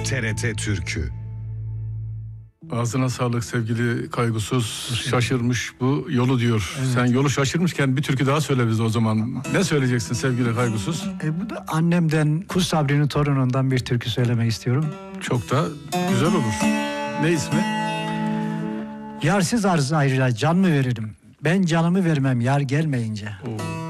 TRT Türkü. Ağzına sağlık sevgili Kaygusuz. Şaşırmış bu yolu diyor. Evet. Sen yolu şaşırmışken bir türkü daha söyle bize o zaman. Ne söyleyeceksin sevgili Kaygusuz? Bu da annemden, Kuz Sabri'nin torunundan bir türkü söylemek istiyorum. Çok da güzel olur. Ne ismi? Yarsız arz ayrıca can mı veririm? Ben canımı vermem yar gelmeyince. Oo.